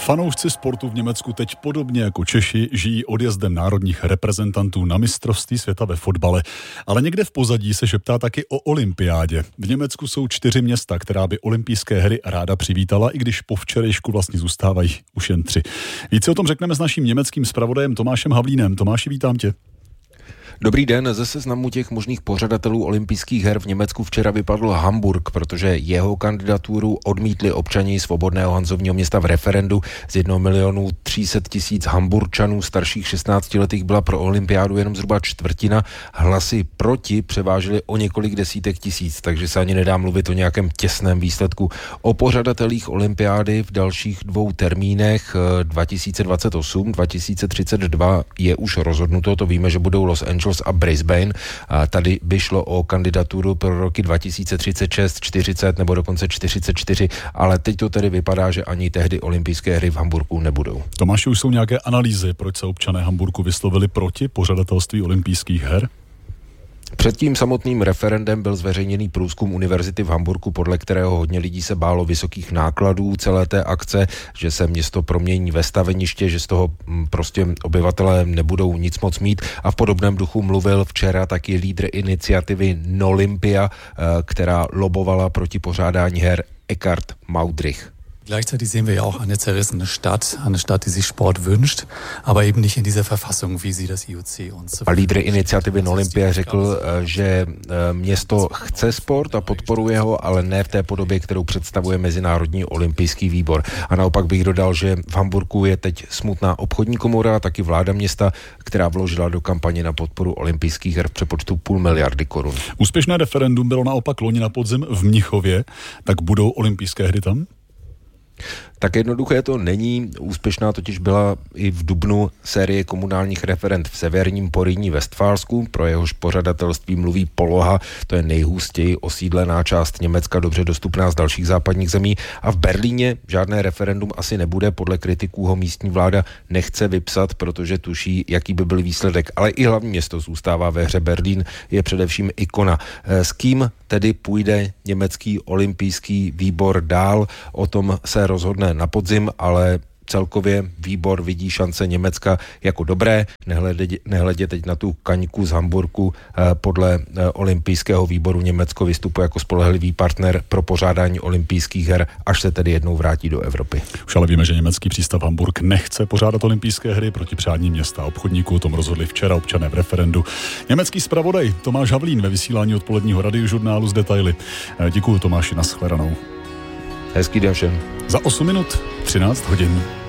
Fanoušci sportu v Německu teď podobně jako Češi žijí odjezdem národních reprezentantů na mistrovství světa ve fotbale. Ale někde v pozadí se šeptá taky o olympiádě. V Německu jsou 4 města, která by olympijské hry ráda přivítala, i když po včerejšku vlastně zůstávají už jen 3. Více o tom řekneme s naším německým zpravodajem Tomášem Havlínem. Tomáši, vítám tě. Dobrý den, ze seznamu těch možných pořadatelů olympijských her v Německu včera vypadl Hamburg, protože jeho kandidaturu odmítli občani svobodného Hanzovního města v referendu. Z 1 300 000 Hamburčanů starších 16 letých byla pro olympiádu jenom zhruba čtvrtina. Hlasy proti převážily o několik desítek tisíc, takže se ani nedá mluvit o nějakém těsném výsledku. O pořadatelích olympiády v dalších 2 termínech 2028, 2032 je už rozhodnuto, to víme, že budou Los Angeles a Brisbane. A tady by šlo o kandidaturu pro roky 2036, 40 nebo dokonce 44, ale teď to tedy vypadá, že ani tehdy olympijské hry v Hamburku nebudou. Tomáši, už jsou nějaké analýzy, proč se občané Hamburku vyslovili proti pořadatelství olympijských her? Před tím samotným referendem byl zveřejněný průzkum univerzity v Hamburku, podle kterého hodně lidí se bálo vysokých nákladů celé té akce, že se město promění ve staveniště, že z toho prostě obyvatelé nebudou nic moc mít, a v podobném duchu mluvil včera taky lídr iniciativy Nolympia, která lobovala proti pořádání her, Eckhard Maudrich. Gleichzeitig sehen wir ja auch eine zerrissene Stadt, die sich Sport wünscht, aber eben nicht in dieser Verfassung, wie sie das IOC uns. A lídr iniciativy Nolympia řekl, že město chce sport a podporuje ho, ale ne v té podobě, kterou představuje Mezinárodní olympijský výbor. A naopak bych dodal, že v Hamburku je teď smutná obchodní komora a taky vláda města, která vložila do kampaně na podporu olympijských her v přepočtu 500 miliardy korun. Úspěšné referendum bylo naopak loni na podzim v Mnichově, tak budou olympijské hry tam? Tak jednoduché to není. Úspěšná totiž byla i v dubnu série komunálních referend v severním Porýní Vestfálsku. Pro jehož pořadatelství mluví Poloha, to je nejhustěji osídlená část Německa, dobře dostupná z dalších západních zemí. A v Berlíně žádné referendum asi nebude, podle kritiků ho místní vláda nechce vypsat, protože tuší, jaký by byl výsledek. Ale i hlavní město zůstává ve hře. Berlín je především ikona. S kým tedy půjde německý olympijský výbor dál, o tom se rozhodne na podzim, ale celkově výbor vidí šance Německa jako dobré, nehledě teď na tu kaňku z Hamburku. Podle olympijského výboru Německo vystupuje jako spolehlivý partner pro pořádání olympijských her, až se tedy jednou vrátí do Evropy. Už ale víme, že německý přístav Hamburg nechce pořádat olympijské hry. Proti přání města a obchodníků o tom rozhodli včera občané v referendu. Německý zpravodaj Tomáš Havlín ve vysílání odpoledního radiožurnálu s detaily. Děkuju, Tomáši, nashledanou. Hezký den všem. Za 8 minut 13 hodin.